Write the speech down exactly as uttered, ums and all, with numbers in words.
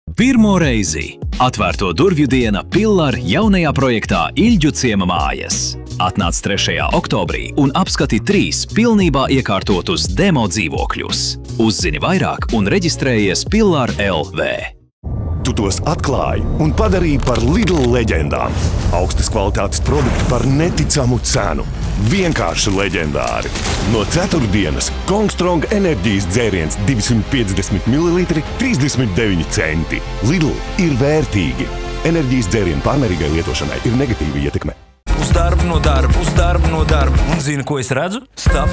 Pirmo reizi atvērto durvju diena Pillar jaunajā projektā Ilģu ciema mājas. Atnāc trešajā oktobrī un apskati trīs pilnībā iekārtotus demo dzīvokļus. Uzzini vairāk un reģistrējies Pillar L V. Tu tos atklāji un padarīji par Lidl leģendām. Augstas kvalitātes produkti par neticamu cenu. Vienkārši leģendāri. No ceturtdienas Kongstrong enerģijas dzēriens divsimt piecdesmit mililitri trīsdesmit deviņi centi. Lidl ir vērtīgi. Enerģijas dzērienu pārmērīgai lietošanai ir negatīva ietekme. Uz darbu no darba, uz darbu no darba. Un zini, ko es redzu? Stop.